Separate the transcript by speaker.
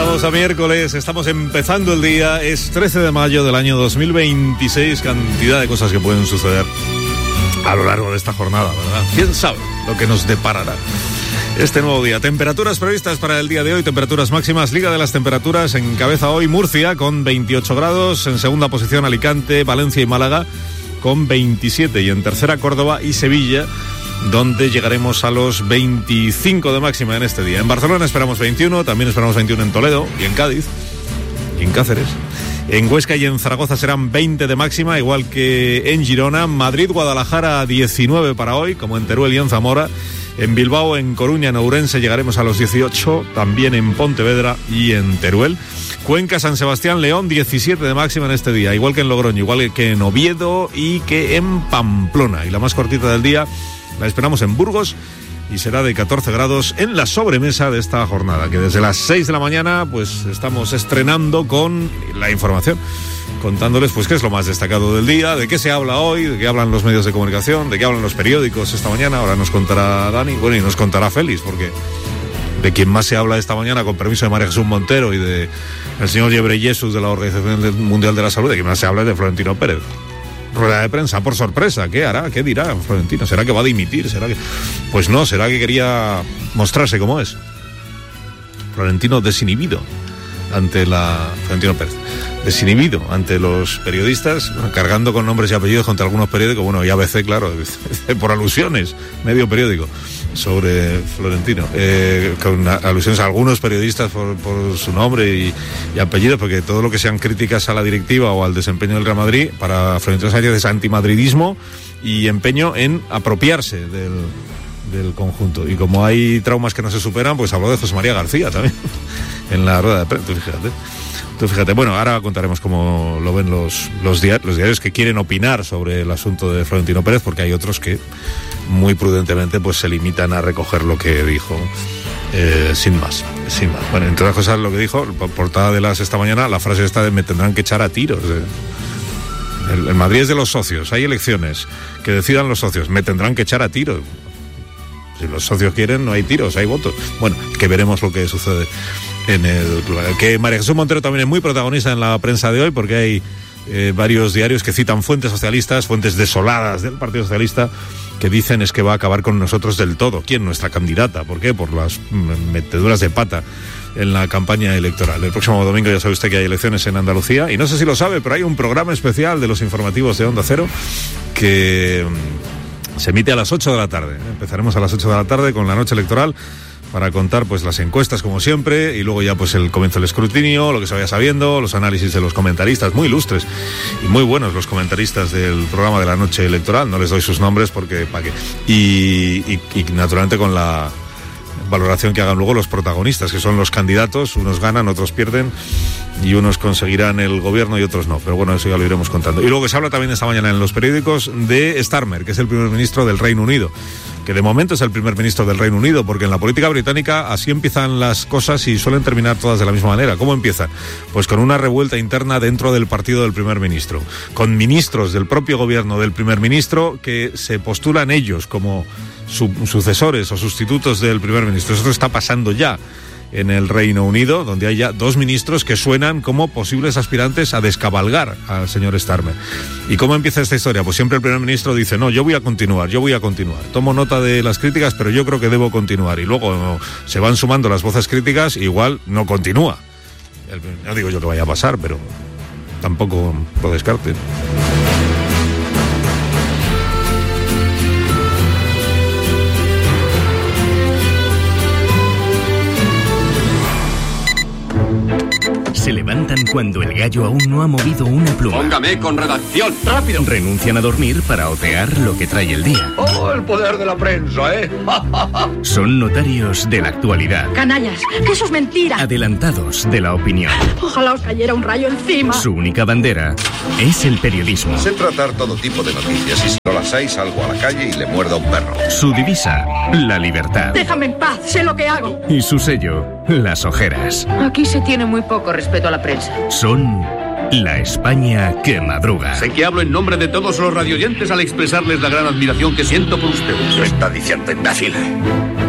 Speaker 1: Estamos a miércoles, estamos empezando el día, es 13 de mayo del año 2026, cantidad de cosas que pueden suceder a lo largo de esta jornada, ¿verdad? ¿Quién sabe lo que nos deparará este nuevo día? Temperaturas previstas para el día de hoy, temperaturas máximas. Liga de las temperaturas, encabeza hoy Murcia con 28 grados, en segunda posición Alicante, Valencia y Málaga con 27, y en tercera Córdoba y Sevilla, donde llegaremos a los 25 de máxima en este día. En Barcelona esperamos 21, también esperamos 21 en Toledo y en Cádiz y en Cáceres. En Huesca y en Zaragoza serán 20 de máxima, igual que en Girona. Madrid, Guadalajara 19 para hoy, como en Teruel y en Zamora. En Bilbao, en Coruña, en Ourense llegaremos a los 18, también en Pontevedra y en Teruel. Cuenca, San Sebastián, León 17 de máxima en este día, igual que en Logroño, igual que en Oviedo y que en Pamplona. Y la más cortita del día la esperamos en Burgos y será de 14 grados en la sobremesa de esta jornada, que desde las 6 de la mañana pues estamos estrenando con la información, contándoles pues qué es lo más destacado del día, de qué se habla hoy, de qué hablan los medios de comunicación, de qué hablan los periódicos esta mañana. Ahora nos contará Dani, bueno, y nos contará Félix, porque de quien más se habla esta mañana, con permiso de María Jesús Montero y de el señor Ghebreyesus de la Organización Mundial de la Salud, de quien más se habla es de Florentino Pérez. Rueda de prensa por sorpresa, ¿qué hará? ¿Qué dirá Florentino? ¿Será que va a dimitir? ¿Será que...? Pues no, será que quería mostrarse como es. Florentino desinhibido ante Florentino Pérez, desinhibido ante los periodistas, cargando con nombres y apellidos contra algunos periódicos, bueno, y ABC, claro, por alusiones, medio periódico, sobre Florentino, con alusiones a algunos periodistas por su nombre y apellidos, porque todo lo que sean críticas a la directiva o al desempeño del Real Madrid, para Florentino Sánchez es antimadridismo y empeño en apropiarse del conjunto. Y como hay traumas que no se superan, pues habló de José María García también en la rueda de prensa. Tú fíjate, bueno, ahora contaremos cómo lo ven los diarios que quieren opinar sobre el asunto de Florentino Pérez, porque hay otros que muy prudentemente pues se limitan a recoger lo que dijo, sin más. Bueno, entre otras cosas lo que dijo, portada de las esta mañana, la frase esta de me tendrán que echar a tiros. El Madrid es de los socios, hay elecciones, que decidan los socios, me tendrán que echar a tiros. Si los socios quieren, no hay tiros, hay votos. Bueno, que veremos lo que sucede en el club. Que María Jesús Montero también es muy protagonista en la prensa de hoy, porque hay varios diarios que citan fuentes socialistas, fuentes desoladas del Partido Socialista, que dicen es que va a acabar con nosotros del todo. ¿Quién? Nuestra candidata. ¿Por qué? Por las meteduras de pata en la campaña electoral. El próximo domingo ya sabe usted que hay elecciones en Andalucía, y no sé si lo sabe, pero hay un programa especial de los informativos de Onda Cero que se emite a las 8 de la tarde. Empezaremos a las 8 de la tarde con la noche electoral para contar pues las encuestas como siempre, y luego ya pues el comienzo del escrutinio, lo que se vaya sabiendo, los análisis de los comentaristas, muy ilustres y muy buenos los comentaristas del programa de la noche electoral. No les doy sus nombres porque ¿para qué? Y naturalmente con la valoración que hagan luego los protagonistas, que son los candidatos. Unos ganan, otros pierden, y unos conseguirán el gobierno y otros no, pero bueno, eso ya lo iremos contando. Y luego se habla también esta mañana en los periódicos de Starmer, que es el primer ministro del Reino Unido, que de momento es el primer ministro del Reino Unido, porque en la política británica así empiezan las cosas y suelen terminar todas de la misma manera. ¿Cómo empiezan? Pues con una revuelta interna dentro del partido del primer ministro, con ministros del propio gobierno del primer ministro que se postulan ellos como sucesores o sustitutos del primer ministro. Eso está pasando ya en el Reino Unido, donde hay ya dos ministros que suenan como posibles aspirantes a descabalgar al señor Starmer. ¿Y cómo empieza esta historia? Pues siempre el primer ministro dice, no, yo voy a continuar. Tomo nota de las críticas, pero yo creo que debo continuar. Y luego se van sumando las voces críticas, igual no continúa. No digo yo que vaya a pasar, pero tampoco lo descarten.
Speaker 2: Se levantan cuando el gallo aún no ha movido una pluma.
Speaker 3: Póngame con redacción, rápido.
Speaker 2: Renuncian a dormir para otear lo que trae el día.
Speaker 3: ¡Oh, el poder de la prensa, eh!
Speaker 2: Son notarios de la actualidad.
Speaker 4: Canallas, que eso es mentira.
Speaker 2: Adelantados de la opinión.
Speaker 4: Ojalá os cayera un rayo encima.
Speaker 2: Su única bandera es el periodismo.
Speaker 5: Sé tratar todo tipo de noticias, y si no las hay, salgo a la calle y le muerdo a un perro.
Speaker 2: Su divisa, la libertad.
Speaker 4: Déjame en paz, sé lo que hago.
Speaker 2: Y su sello, las ojeras.
Speaker 6: Aquí se tiene muy poco respeto a la prensa.
Speaker 2: Son la España que madruga.
Speaker 3: Sé que hablo en nombre de todos los radioyentes al expresarles la gran admiración que siento por ustedes.
Speaker 5: Lo está diciendo, imbécil.